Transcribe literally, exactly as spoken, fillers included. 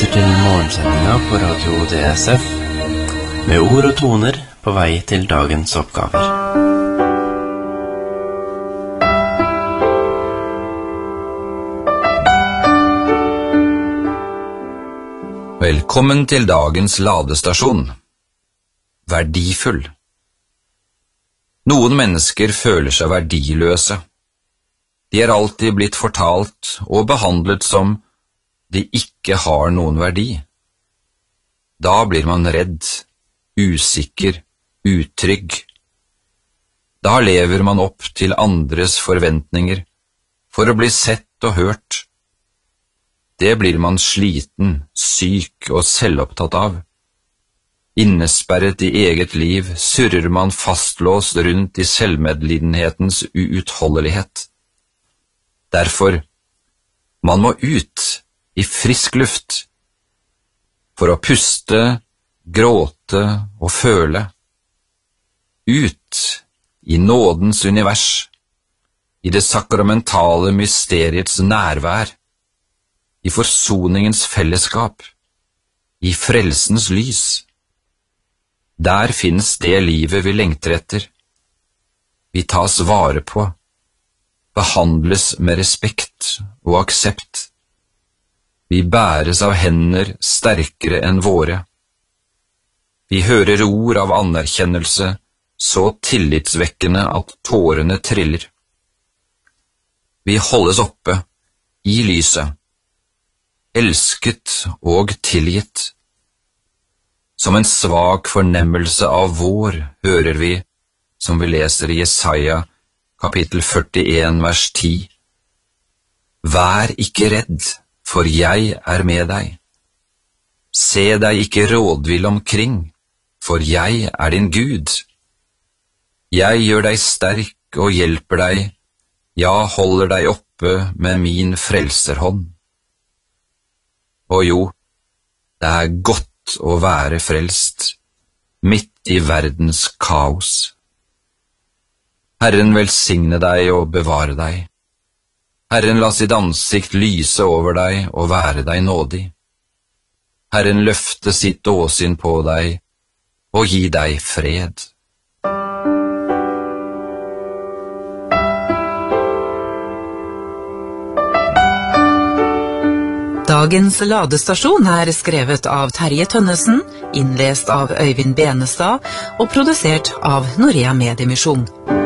lytter til morgensendinga på Radio D S F, med ord og toner på vei til dagens oppgaver. Velkommen til dagens ladestasjon. Verdifull. Noen mennesker føler seg verdiløse. De er alltid blitt fortalt og behandlet som de ikke har noen verdi. Da blir man redd, usikker, utrygg. Da lever man opp til andres forventninger for å bli sett og hørt. Det blir man sliten, syk og selvopptatt av. Innesperret i eget liv surrer man fastlåst rundt i selvmedlidenhetens uutholdelighet. Derfor, man må ut i frisk luft, for å puste, gråte og føle. Ut i nådens univers, i det sakramentale mysteriets nærvær, i forsoningens fellesskap, i frelsens lys. Der finnes det livet vi lengter etter. Vi tas vare på, behandles med respekt og aksept. Vi bæres av hender sterkere enn våre. Vi hører ord av anerkjennelse så tillitsvekkende at tårene triller. Vi holdes oppe i lyset, elsket og tilgitt. Som en svak fornemmelse av vår hører vi, som vi leser i Jesaja, kapittel førtien, vers ti. Vær ikke redd, for jeg er med deg. Se deg ikke rådvill omkring, for jeg er din Gud. Jeg gjør deg sterk og hjelper deg, ja, holder deg oppe med min frelserhånd. Og jo, det er godt å være frelst, midt i verdens kaos. Herren velsigne deg og bevare deg. Herren la sitt ansikt lyse over deg og være deg nådig. Herren løfte sitt åsyn på deg og gi deg fred. Dagens ladestasjon er skrevet av Terje Tønnesen, innlest av Øyvind Benestad og produsert av Norea Mediemisjon.